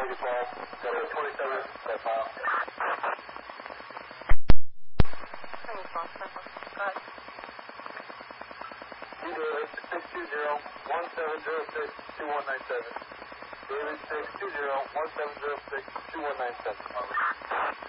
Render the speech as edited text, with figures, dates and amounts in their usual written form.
call. Got a 27 that file. David 620-1706-2197. David 620-1706-2197.